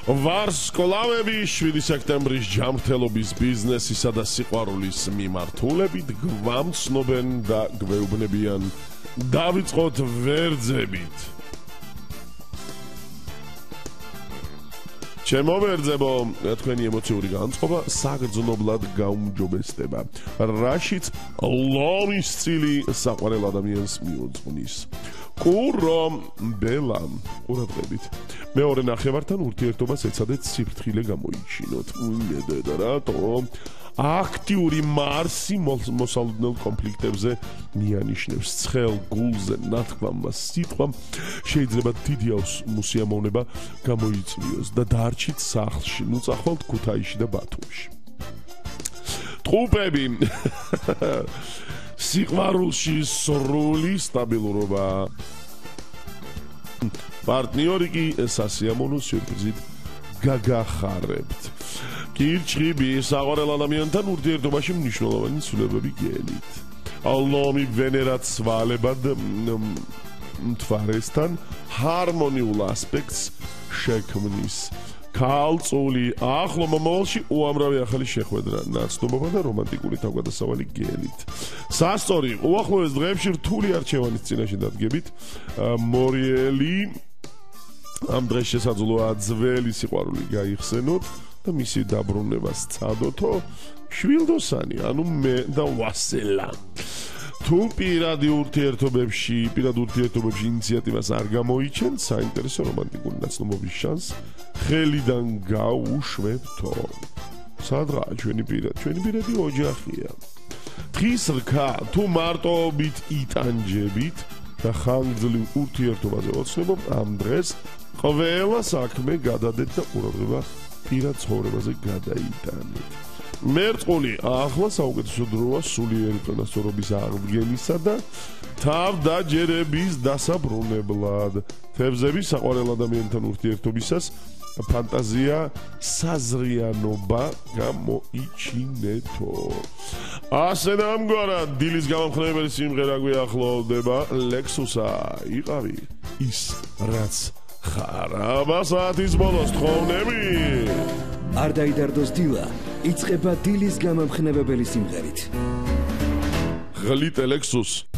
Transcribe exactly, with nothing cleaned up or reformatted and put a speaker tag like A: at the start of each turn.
A: ვარსკვლავები შვიდი სექტემბრის ჯანმრთელობის ბიზნესისა და სიყვარულის მიმართულებით გვამცნობენ და გვეუბნებიან. დავიწყოთ ვერძებით. ჩემო ვერძებო, თქვენი ემოციური განწყობა საგრძნობლად გაუმჯობესდება, რაშიც ლომის წილი საყვარელ ადამიანს მიუძღვნის. კურო ბელა ყურადღებით. მეორე ნახევართან ურთიერთობას ეცადეთ სიფრთხილე გამოიჩინოთ. მიდედა რატო? აქტიური მარსი მოსალოდნელ კონფლიქტებზე მიანიშნებს. ცხელ გულზე ნათქვამმა სიტყვამ შეიძლება დიდი მოსიამოვნება გამოიწვიოს და დარჩით სახლში, ნუ წახვალთ ქუთაისში და ბათუმში. ტყუპები სიყვარულში სრული სტაბილურობა. პარტნიორი კი სასიამოვნო სიურპრიზით გაგახარებთ. კირჩხიბი საყვარელ ადამიანთან ურთიერთობაში მნიშვნელოვანი ცვლილებები გელით. ლომი ვენერა ცვალებად მთვარესთან ჰარმონიულ ასპექტს შექმნის. ქალწული ახლო მომავალში უამრავი ახალი შეხვედრა, ნაცნობობა და რომანტიკული თავგადასავალი გელით. სასწორი უახლოეს დღეებში რთული არჩევანის წინაშე დადგებით. მორიელი ამ დღეს შესაძლოა ძველი სიყვარული გაიხსენოთ და მისი დაბრუნება სცადოთო შვილდოსანი, ანუ მე და ვასელა. თუ პირადი ურთიერთობებში, პირად ურთიერთობებში ინიციატივას არ გამოიჩენთ, საინტერესო რომანტიკული ნაცნობობის შანსს ხელიდან გაუშვებთო. სადღაა ჩვენი პირადი, ჩვენი პირადი ოჯახია. დღის რქა, თუ მარტოობით იტანჯებით და ხანგრძლივ ურთიერთობაზე ოცნებობ, ამ დღეს ყველა საქმე გადადეთ და ყურადღება პირად ცხოვრებაზე გადაიტანეთ. მერწყული ახლა საუკეთესო დროა სულიერი წონასწორობის აღდგენისა და თავდაჯერების დასაბრუნებლად. თევზები საყვარელ ადამიანთან ურთიერთობისას ფანტაზია საზრიანობა გამოიჩინეთო. ასე და ამგვარად დილის გამამხნევებელი სიმღერა გვიახლოვდება. ლექსუსა იყავი ის რაც ხარაბა საათის ბოლოს თხოვნები.
B: არ დაიდარდოს დილა, იწყება დილის გამამხნევებელი სიმღერით.
A: ღლიტ ლექსუს